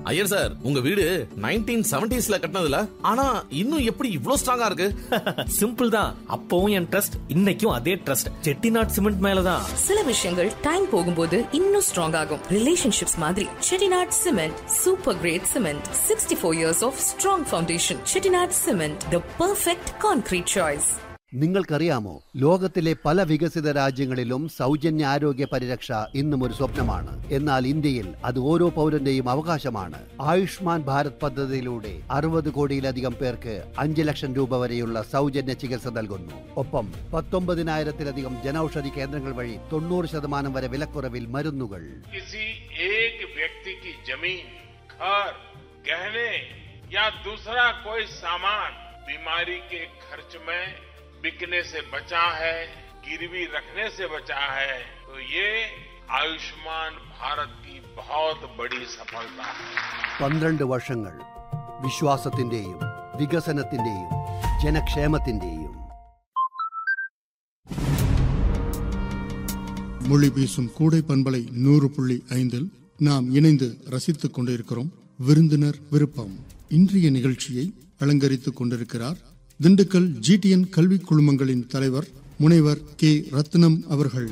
Iyer sir, உங்க வீடு 1970s கட்டினதுல, ஆனா இன்னும் எப்படி இவ்ளோ ஸ்ட்ராங்கா இருக்கு? சிம்பிள் தான். அப்பவும் என் ட்ரஸ்ட், இன்னைக்கும் அதே ட்ரஸ்ட். செட்டிநாட் சிமெண்ட் மேலதான். சில விஷயங்கள் டைம் போகும்போது இன்னும் ஸ்ட்ராங் ஆகும். ரிலேஷன்ஷிப்ஸ் மாதிரி Chettinad cement super great cement. 64 years of strong foundation. Chettinad Cement, the perfect concrete choice. നിങ്ങൾക്കറിയാമോ, ലോകത്തിലെ പല വികസിത രാജ്യങ്ങളിലും സൗജന്യ ആരോഗ്യ പരിരക്ഷ ഇന്നും ഒരു സ്വപ്നമാണ്. എന്നാൽ ഇന്ത്യയിൽ അത് ഓരോ പൗരന്റെയും അവകാശമാണ്. ആയുഷ്മാൻ ഭാരത് പദ്ധതിയിലൂടെ 60 കോടിയിലധികം പേർക്ക് 5 ലക്ഷം രൂപ വരെയുള്ള സൗജന്യ ചികിത്സ നൽകുന്നു. ഒപ്പം 19,000-ലധികം ജനൌഷധി കേന്ദ്രങ്ങൾ വഴി 90% വരെ വിലക്കുറവിൽ മരുന്നുകൾ. गहने या दूसरा कोई सामान बीमारी के खर्च में बिकने से बचा है, गिरवी रखने से बचा है, तो ये आयुष्मान भारत की बहुत बड़ी सफलता है. 12 വർഷങ്ങൾ വിശ്വാസത്തിന്റെയും വികസനത്തിന്റെയും ജനക്ഷേമത്തിന്റെയും. மொழி பேசும் கூடை பண்பலை 100.5 நாம் இணைந்து ரசித்துக் கொண்டிருக்கிறோம். விருந்தினர் விருப்பம். இன்றைய நிகழ்ச்சியை அலங்கரித்துக் கொண்டிருக்கிறார் திண்டுக்கல் ஜிடிஎன் கல்வி குழுமங்களின் தலைவர் முனைவர் கே ரத்னம் அவர்கள்.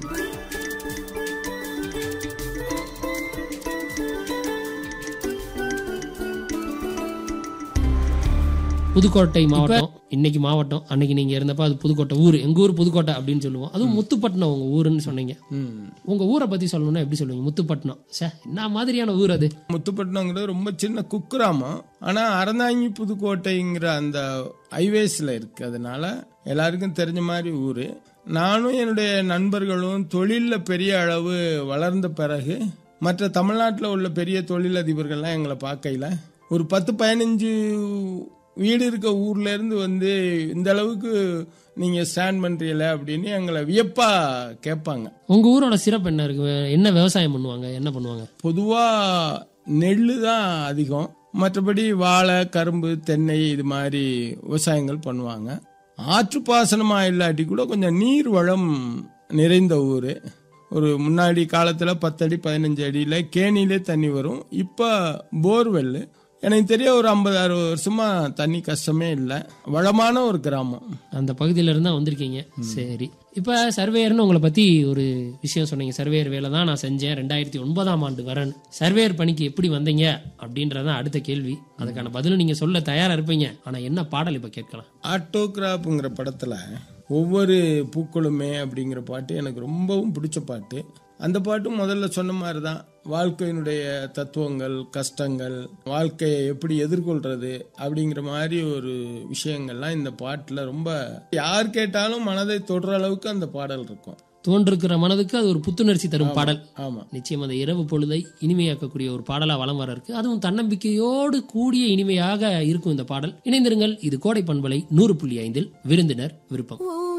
புதுக்கோட்டை மாவட்டம், இன்னைக்கு மாவட்டம், அன்னைக்கு நீங்க இருந்தப்ப அது புதுக்கோட்டை ஊர். எங்க ஊர் புதுக்கோட்டை அப்படின்னு சொல்லுவோம். அதுவும் முத்துப்பட்டினம் உங்க ஊருன்னு சொன்னீங்க. உங்க ஊரை பத்தி சொல்லணும்னா எப்படி சொல்லுவீங்க? முத்துப்பட்டினம் என்ன மாதிரியான ஊர் அது? முத்துப்பட்டினங்கிறது ரொம்ப சின்ன குக்கிராமம். ஆனா அறந்தாங்கி புதுக்கோட்டைங்கிற அந்த ஹைவேஸ்ல இருக்கு. அதனால எல்லாருக்கும் தெரிஞ்ச மாதிரி ஊரு. நானும் என்னுடைய நண்பர்களும் தொழில பெரிய அளவு வளர்ந்த பிறகு மற்ற தமிழ்நாட்டில் உள்ள பெரிய தொழிலதிபர்கள்லாம் எங்களை பார்க்கையில ஒரு 10-15 வீடு இருக்க ஊர்ல இருந்து வந்து இந்த அளவுக்கு நீங்க ஸ்டாண்ட் பண்றீங்களே அப்படின்னு எங்களை வியப்பா கேட்பாங்க. உங்க ஊரோட சிறப்பு என்ன இருக்கு? என்ன விவசாயம் பண்ணுவாங்க? என்ன பண்ணுவாங்க? பொதுவா நெல்லு தான் அதிகம். மற்றபடி வாழை, கரும்பு, தென்னை இது மாதிரி விவசாயங்கள் பண்ணுவாங்க. ஆற்றுப்பாசனமா இல்லாட்டி கூட கொஞ்சம் நீர் வளம் நிறைந்த ஊர். ஒரு முன்னாடி காலத்துல 10 அடி 15 அடியில கேணிலே தண்ணி வரும். இப்ப போர்வெல். எனக்கு தெரிய ஒரு 50-60 வருஷமா தண்ணி கஷ்டமே இல்லை. வளமான ஒரு கிராமம். அந்த பகுதியில இருந்தா வந்திருக்கீங்க. சரி, இப்ப சர்வேயர்னு உங்களை பத்தி ஒரு விஷயம் சொன்னீங்க. சர்வேயர் வேலை தான் நான் செஞ்சேன் 2009ஆம் ஆண்டு வரேன். சர்வேயர் பணிக்கு எப்படி வந்தீங்க அப்படின்றதான் அடுத்த கேள்வி. அதுக்கான பதிலும் நீங்க சொல்ல தயாரா இருப்பீங்க. ஆனா என்ன பாடல் இப்ப கேட்கலாம்? ஆட்டோகிராஃப்ங்கிற படத்துல ஒவ்வொரு பூக்களுமே அப்படிங்கிற பாட்டு எனக்கு ரொம்பவும் பிடிச்ச பாட்டு. அந்த பாட்டும் முதல்ல சொன்ன மாதிரி தான். வாழ்க்கையினுடைய தத்துவங்கள், கஷ்டங்கள், வாழ்க்கையை எப்படி எதிர்கொள்றது அப்படிங்கிற மாதிரி ஒரு விஷயங்கள்லாம் இந்த பாட்டுல ரொம்ப யார் கேட்டாலும் மனதை தொடுற அளவுக்கு அந்த பாடல் இருக்கும். தோன்றிருக்கிற மனதுக்கு அது ஒரு புத்துணர்ச்சி தரும் பாடல். ஆமா, நிச்சயம் அந்த இரவு பொழுதை இனிமையாக்கக்கூடிய ஒரு பாடலா வலம் வர இருக்கு. அதுவும் தன்னம்பிக்கையோடு கூடிய இனிமையாக இருக்கும் இந்த பாடல். இணைந்திருங்கள். இது கோடை பண்பலை 100.5 விருந்தினர் விருப்பம்.